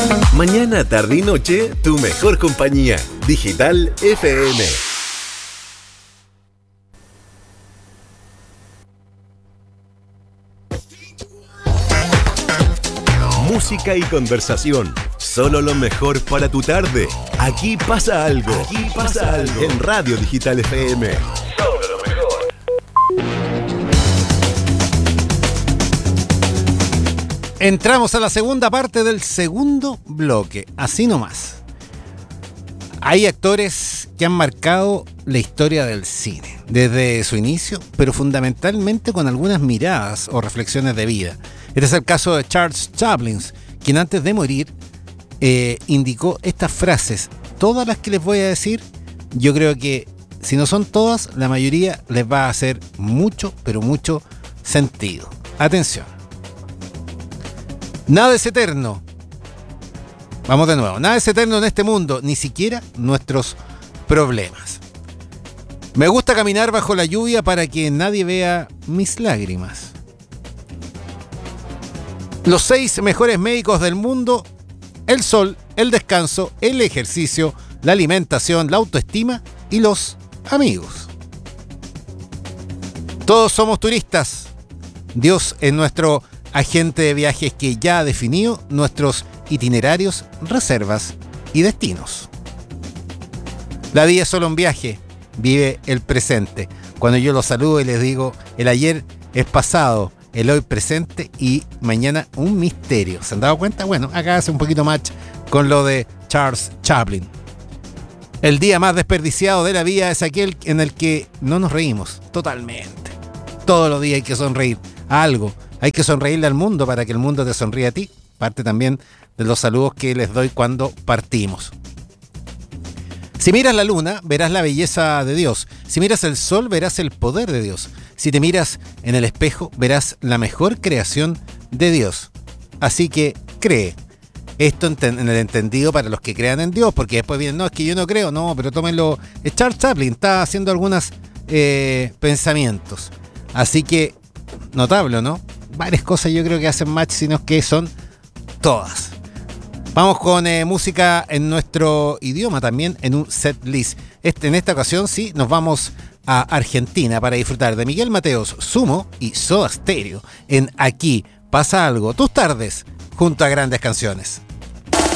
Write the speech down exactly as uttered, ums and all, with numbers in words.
Mañana, tarde y noche, tu mejor compañía. Digital F M. Música y conversación. Solo lo mejor para tu tarde. Aquí pasa algo. Aquí pasa algo. En Radio Digital F M. Solo lo mejor. Entramos a la segunda parte del segundo bloque. Así nomás. Hay actores que han marcado la historia del cine desde su inicio, pero fundamentalmente con algunas miradas o reflexiones de vida. Este es el caso de Charles Chaplin, quien antes de morir eh, indicó estas frases. Todas las que les voy a decir, yo creo que si no son todas, la mayoría les va a hacer mucho, pero mucho sentido. Atención. Nada es eterno. Vamos de nuevo. Nada es eterno en este mundo, ni siquiera nuestros problemas. Me gusta caminar bajo la lluvia para que nadie vea mis lágrimas. Los seis mejores médicos del mundo: el sol, el descanso, el ejercicio, la alimentación, la autoestima y los amigos. Todos somos turistas. Dios es nuestro agente de viajes que ya ha definido nuestros itinerarios, reservas y destinos. La vida es solo un viaje. Vive el presente. Cuando yo los saludo y les digo, el ayer es pasado, el hoy presente y mañana un misterio. ¿Se han dado cuenta? Bueno, acá hace un poquito match con lo de Charles Chaplin. El día más desperdiciado de la vida es aquel en el que no nos reímos. Totalmente. Todos los días hay que sonreír a algo. Hay que sonreírle al mundo para que el mundo te sonríe a ti. Parte también de los saludos que les doy cuando partimos. Si miras la luna, verás la belleza de Dios. Si miras el sol, verás el poder de Dios. Si te miras en el espejo, verás la mejor creación de Dios. Así que cree. Esto en el entendido para los que crean en Dios, porque después vienen, no, es que yo no creo, no, pero tómenlo. Charles Chaplin está haciendo algunos eh, pensamientos. Así que, notable, ¿no? Varias cosas yo creo que hacen match, sino que son todas. Vamos con eh, música en nuestro idioma también, en un set list. Este, en esta ocasión sí, nos vamos a Argentina para disfrutar de Miguel Mateos, Sumo y Soda Stereo en Aquí Pasa Algo. Tus tardes junto a grandes canciones.